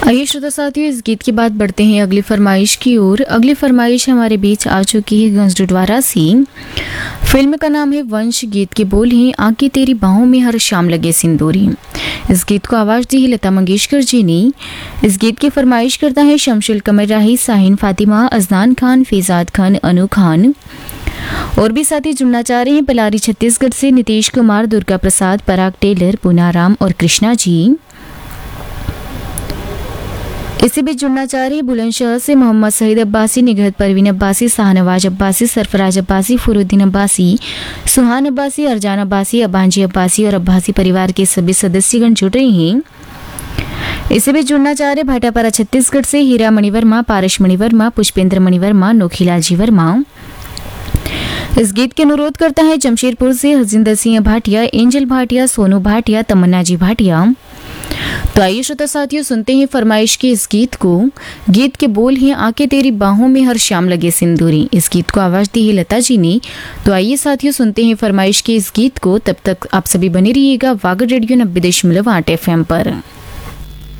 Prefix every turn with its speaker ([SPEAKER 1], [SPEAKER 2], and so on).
[SPEAKER 1] आइए श्रोता साथियों, इस गीत के बाद बढ़ते हैं अगली फरमाइश की ओर। अगली फरमाइश हमारे बीच आ चुकी है गंज डुडवारा सी। फिल्म का नाम है वंश। गीत के बोल हैं, आके तेरी बाहों में हर शाम लगे सिंदूरी। इस गीत को आवाज दी है लता मंगेशकर जी ने। इस गीत की फरमाइश करता है शमशुल कमर राही, साहिन फातिमा, अजनान खान, फैजाद खान, अनु खान। और भी साथी जुड़ना चाह रहे हैं पलारी छत्तीसगढ़ से नीतीश कुमार, दुर्गा प्रसाद, पराग टेलर, पूनाराम और कृष्णा जी। इसी बीच जुड़ना चाह रही बुलंदशहर से मोहम्मद सईद अब्बासी, निगहत परवीन अब्बासी, शाहनवाज अब्बासी, सरफराज अब्बासी, फरुद्दीन अब्बासी, सुहान अब्बासी, अरजान अब्बासी, अबांजी अब्बासी और अब्बासी परिवार के सभी सदस्यगण जुड़ रहे हैं। इसी बीच जुड़ना चाह रहे भाटापारा छत्तीसगढ़ से हीरा मणिवर्मा, पारस मणिवर्मा, पुष्पेंद्र मणिवर्मा, नोखीलाल जी वर्मा। इस गीत के अनुरोध करता है जमशेदपुर से हरजिंदर सिंह भाटिया, एंजल भाटिया, सोनू भाटिया, तमन्ना जी भाटिया। तो आइए श्रोता साथियों, सुनते हैं फरमाइश के इस गीत को। गीत के बोल हैं, आके तेरी बाहों में हर शाम लगे सिंदूरी। इस गीत को आवाज दी है लता जी ने। तो आइए साथियों, सुनते हैं फरमाइश के इस गीत को। तब तक आप सभी बने रहिएगा वागड़ रेडियो 90.8 FM पर।